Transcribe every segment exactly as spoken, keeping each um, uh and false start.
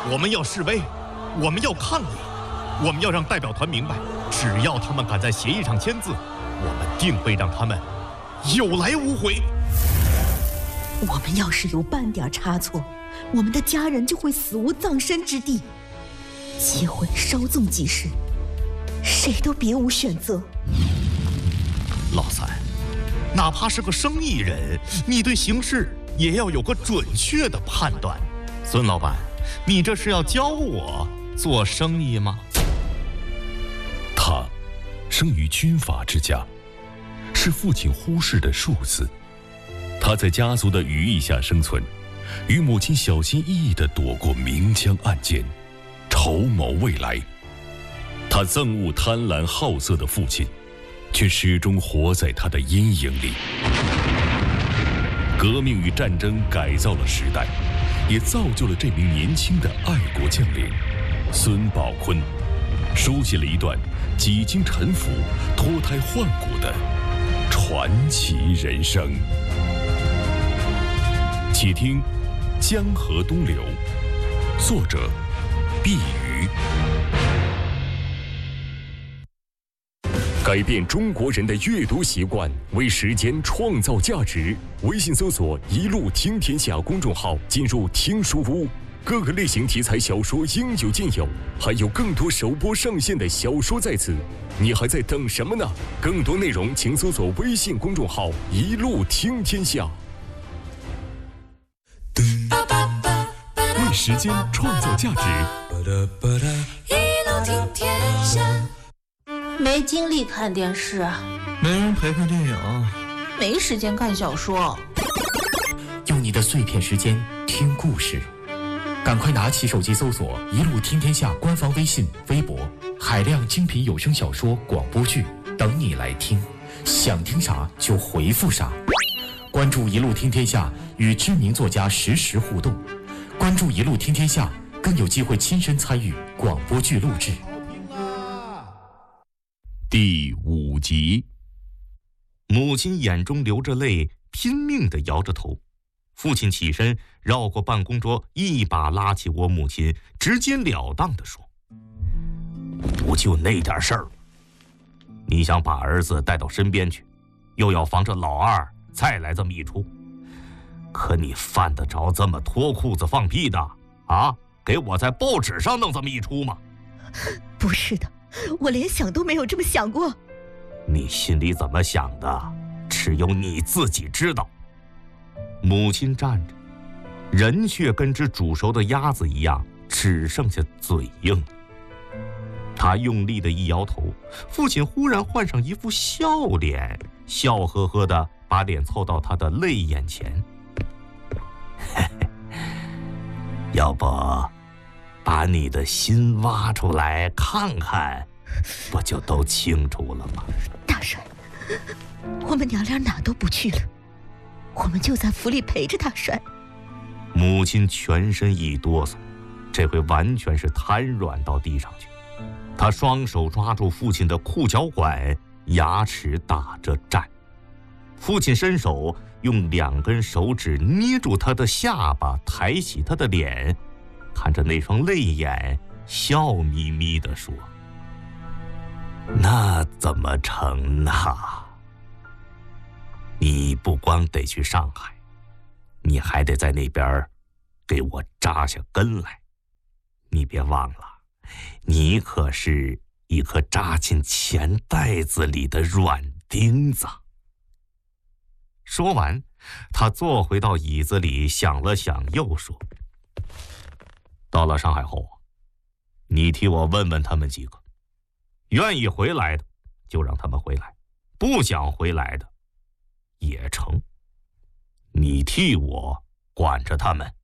我们要示威，我们要抗议，我们要让代表团明白，只要他们敢在协议上签字，我们定会让他们有来无回。 我们要是有半点差错，我们的家人就会死无葬身之地。结婚稍纵即逝，谁都别无选择。 老三，哪怕是个生意人，你对形势也要有个准确的判断。孙老板，你这是要教我做生意吗？ 他生于军阀之家，是父亲忽视的庶子。他在家族的羽翼下生存，与母亲小心翼翼地躲过明枪暗箭，筹谋未来。他憎恶贪婪好色的父亲，却始终活在他的阴影里。革命与战争改造了时代，也造就了这名年轻的爱国将领孙宝坤，书写了一段几经沉浮、脱胎换骨的传奇人生。且听《江河东流》，作者毕宇。 改变中国人的阅读习惯，为时间创造价值。微信搜索“一路听天下”公众号，进入听书屋，各个类型题材小说应有尽有，还有更多首播上线的小说在此，你还在等什么呢？更多内容请搜索微信公众号“一路听天下”。为时间创造价值， 一路听天下。 没精力看电视， 没人陪看电影， 没时间看小说。 用你的碎片时间听故事，赶快拿起手机搜索“一路听天下”官方微信、微博，海量精品有声小说、广播剧等你来听，想听啥就回复啥。关注“一路听天下”，与知名作家实时互动。关注“一路听天下”，更有机会亲身参与广播剧录制。 第五集， 母亲眼中流着泪，拼命地摇着头。父亲起身，绕过办公桌，一把拉起我母亲，直截了当地说：“不就那点事儿，你想把儿子带到身边去，又要防着老二再来这么一出，可你犯得着这么脱裤子放屁的啊？给我在报纸上弄这么一出吗？”“ 不是的，我连想都没有这么想过。”“ 你心里怎么想的，只有你自己知道。”母亲站着，人却跟只煮熟的鸭子一样，只剩下嘴硬。她用力的一摇头，父亲忽然换上一副笑脸，笑呵呵的把脸凑到她的泪眼前。“要不把你的心挖出来看看，不就都清楚了吗？”“ 大帅，我们娘俩哪都不去了，我们就在府里陪着大帅。” 母亲全身一哆嗦，这回完全是瘫软到地上去。她双手抓住父亲的裤脚管，牙齿打着颤。父亲伸手用两根手指捏住他的下巴，抬起他的脸，看着那双泪眼，笑眯眯地说：“那怎么成呢？你不光得去上海，你还得在那边给我扎下根来。你别忘了，你可是一颗扎进钱袋子里的软钉子。”说完，他坐回到椅子里，想了想，又说：“到了上海后，你替我问问他们几个，愿意回来的就让他们回来，不想回来的也成。你替我管着他们。”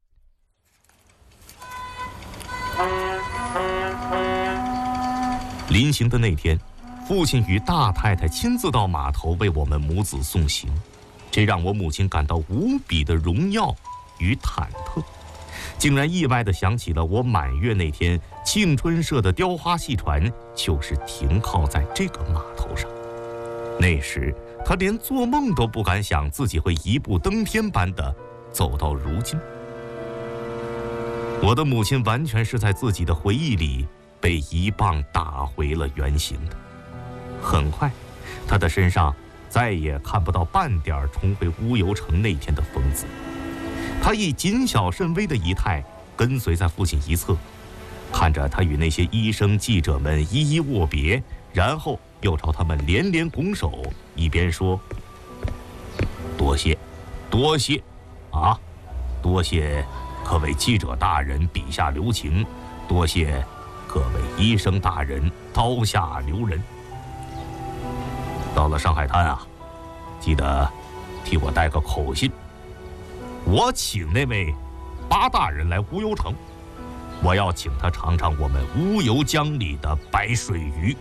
临行的那天，父亲与大太太亲自到码头为我们母子送行，这让我母亲感到无比的荣耀与忐忑，竟然意外地想起了我满月那天，庆春社的雕花戏船就是停靠在这个码头上。那时他连做梦都不敢想自己会一步登天般的走到如今。 我的母亲完全是在自己的回忆里被一棒打回了原形的。很快，她的身上再也看不到半点重回乌游城那天的风姿。她以谨小慎微的仪态跟随在父亲一侧，看着他与那些医生记者们一一握别，然后又朝他们连连拱手，一边说：多谢多谢啊，多谢各位记者大人笔下留情，多谢各位医生大人刀下留人。到了上海滩啊，记得替我带个口信，我请那位八大人来乌游城，我要请他尝尝我们乌游江里的白水鱼。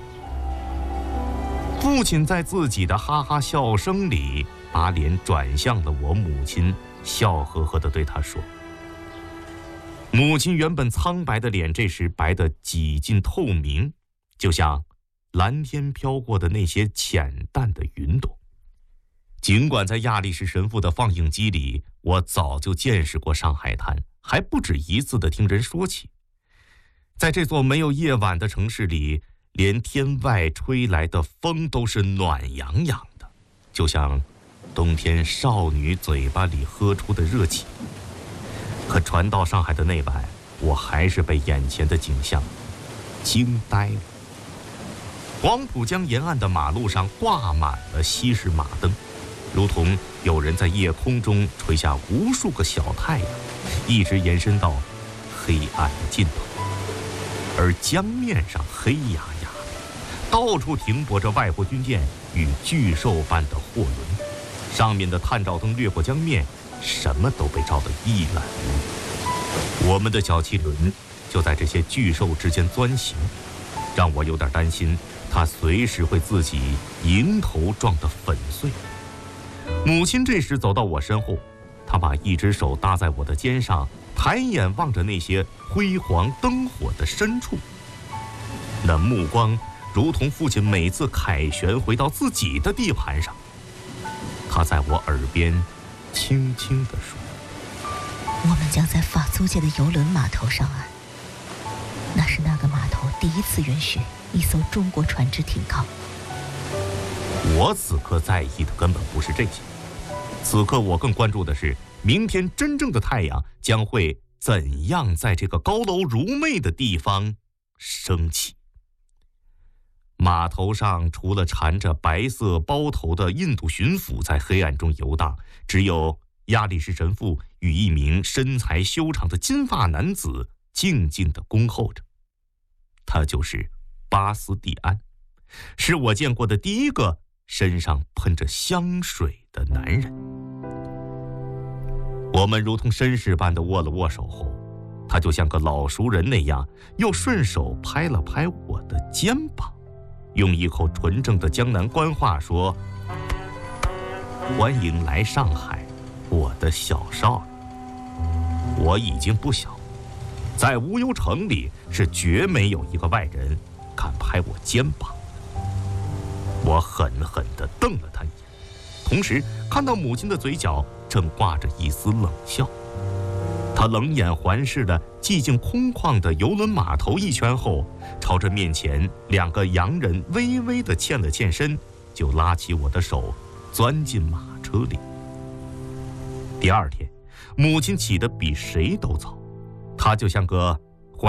父亲在自己的哈哈笑声里，把脸转向了我母亲，笑呵呵地对她说。母亲原本苍白的脸，这时白得几近透明，就像蓝天飘过的那些浅淡的云朵。尽管在亚力士神父的放映机里，我早就见识过上海滩，还不止一次地听人说起。在这座没有夜晚的城市里，连天外吹来的风都是暖洋洋的，就像冬天少女嘴巴里喝出的热气。可传到上海的那晚，我还是被眼前的景象惊呆了。黄浦江沿岸的马路上挂满了西式马灯，如同有人在夜空中垂下无数个小太阳，一直延伸到黑暗的尽头。而江面上黑压压的，到处停泊着外国军舰与巨兽般的货轮，上面的探照灯掠过江面，什么都被照得一览无余。我们的小汽轮就在这些巨兽之间钻行，让我有点担心它随时会自己迎头撞得粉碎。母亲这时走到我身后，她把一只手搭在我的肩上，抬眼望着那些辉煌灯火的深处，那目光如同父亲每次凯旋回到自己的地盘上。他在我耳边轻轻地说： 我们将在法租界的邮轮码头上岸，那是那个码头第一次允许一艘中国船只停靠。 我此刻在意的根本不是这些，此刻我更关注的是明天真正的太阳将会怎样在这个高楼如魅的地方升起。码头上除了缠着白色包头的印度巡抚在黑暗中游荡，只有亚力士神父与一名身材修长的金发男子静静地恭候着。他就是巴斯蒂安，是我见过的第一个身上喷着香水的男人。我们如同绅士般的握了握手后，他就像个老熟人那样，又顺手拍了拍我的肩膀，用一口纯正的江南官话说：欢迎来上海，我的小少爷。我已经不小，在乌游城里是绝没有一个外人敢拍我肩膀。我狠狠地瞪了他一眼，同时看到母亲的嘴角正挂着一丝冷笑。他冷眼环视了寂静空旷的邮轮码头一圈后，朝着面前两个洋人微微地欠了欠身，就拉起我的手钻进马车里。第二天，母亲起得比谁都早，她就像个